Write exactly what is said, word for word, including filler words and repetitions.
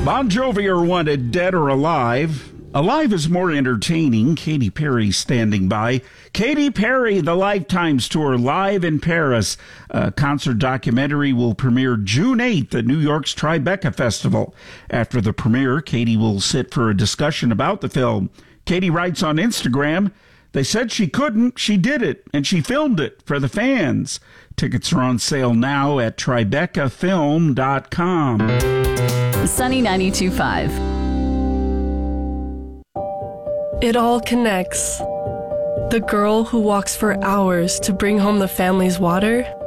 Bon Jovi are wanted dead or alive. Alive is more entertaining. Katy Perry standing by. Katy Perry, the Lifetimes Tour, live in Paris. A concert documentary will premiere June eighth at New York's Tribeca Festival. After the premiere, Katy will sit for a discussion about the film. Katy writes on Instagram, "They said she couldn't, she did it, and she filmed it for the fans." Tickets are on sale now at tribeca film dot com. Sunny ninety-two point five. It all connects. The girl who walks for hours to bring home the family's water,